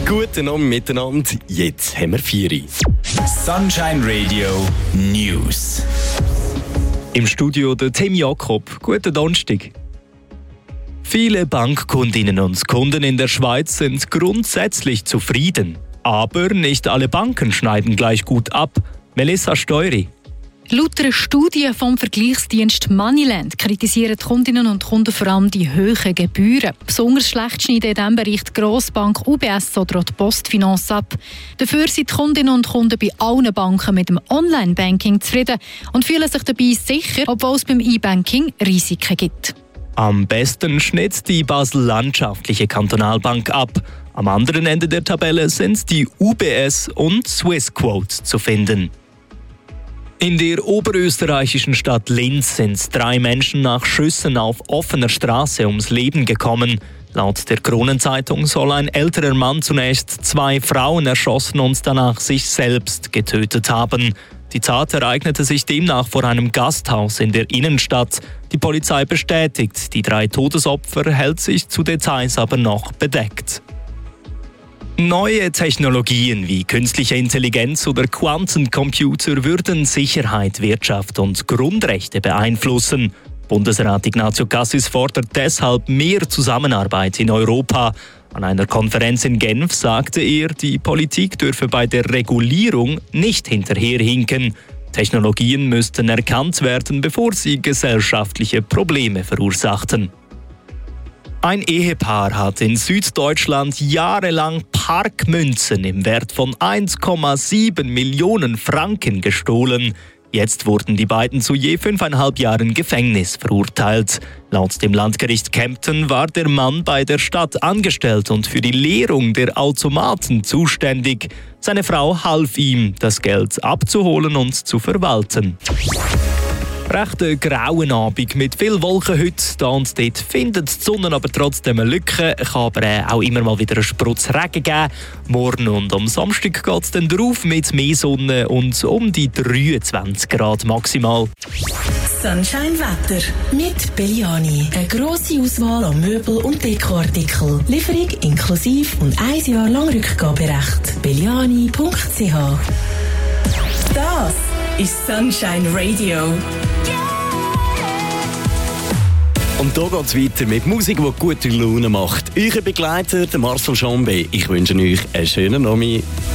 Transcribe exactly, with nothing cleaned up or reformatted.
Guten Abend miteinander, jetzt haben wir vier. Sunshine Radio News. Im Studio der Tim Jakob. Guten Donnerstag. Viele Bankkundinnen und Kunden in der Schweiz sind grundsätzlich zufrieden. Aber nicht alle Banken schneiden gleich gut ab. Melissa Steury. Laut einer Studie vom Vergleichsdienst Moneyland kritisieren die Kundinnen und Kunden vor allem die hohen Gebühren. Besonders schlecht schneiden in diesem Bereich die Grossbank U B S oder auch die Postfinance ab. Dafür sind die Kundinnen und Kunden bei allen Banken mit dem Online-Banking zufrieden und fühlen sich dabei sicher, obwohl es beim E-Banking Risiken gibt. Am besten schnitt die Basel Landschaftliche Kantonalbank ab. Am anderen Ende der Tabelle sind die U B S und Swissquote zu finden. In der oberösterreichischen Stadt Linz sind drei Menschen nach Schüssen auf offener Straße ums Leben gekommen. Laut der Kronenzeitung soll ein älterer Mann zunächst zwei Frauen erschossen und danach sich selbst getötet haben. Die Tat ereignete sich demnach vor einem Gasthaus in der Innenstadt. Die Polizei bestätigt, die drei Todesopfer hält sich zu Details aber noch bedeckt. Neue Technologien wie künstliche Intelligenz oder Quantencomputer würden Sicherheit, Wirtschaft und Grundrechte beeinflussen. Bundesrat Ignazio Cassis fordert deshalb mehr Zusammenarbeit in Europa. An einer Konferenz in Genf sagte er, die Politik dürfe bei der Regulierung nicht hinterherhinken. Technologien müssten erkannt werden, bevor sie gesellschaftliche Probleme verursachten. Ein Ehepaar hat in Süddeutschland jahrelang Parkmünzen im Wert von eins Komma sieben Millionen Franken gestohlen. Jetzt wurden die beiden zu je fünfeinhalb Jahren Gefängnis verurteilt. Laut dem Landgericht Kempten war der Mann bei der Stadt angestellt und für die Leerung der Automaten zuständig. Seine Frau half ihm, das Geld abzuholen und zu verwalten. Recht ein grauen Abend mit viel Wolken heute. Da und dort findet die Sonne aber trotzdem eine Lücke. Es kann aber auch immer mal wieder einen Sprutz Regen geben. Morgen und am Samstag geht es dann drauf mit mehr Sonne und um die dreiundzwanzig Grad maximal. Sunshine Wetter mit Belliani. Eine grosse Auswahl an Möbel- und Dekoartikeln. Lieferung inklusive und ein Jahr lang Rückgaberecht. belliani punkt c h. Das ist Sunshine Radio. Und hier geht es weiter mit Musik, die gute Laune macht. Euer Begleiter, der Marcel Chambe. Ich wünsche euch einen schönen Abend.